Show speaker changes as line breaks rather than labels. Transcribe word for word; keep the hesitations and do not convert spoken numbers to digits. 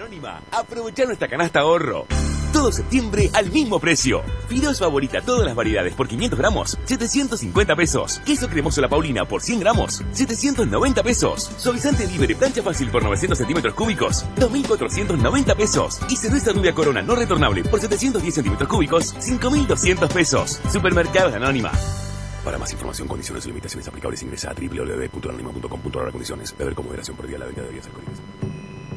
Anónima, aprovecha nuestra canasta ahorro. Todo septiembre al mismo precio. Fideos Favorita, todas las variedades por quinientos gramos, setecientos cincuenta pesos. Queso cremoso La Paulina por cien gramos, setecientos noventa pesos. Suavizante Libre plancha fácil por novecientos centímetros cúbicos, dos mil cuatrocientos noventa pesos. Y cerveza rubia Corona no retornable por setecientos diez centímetros cúbicos, cinco mil doscientos pesos. Supermercados Anónima. Para más información, condiciones y limitaciones aplicables, ingresa a doble u doble u doble u punto anónima punto com punto a r condiciones. Beber con moderación por día, la venta de bebidas alcohólicas.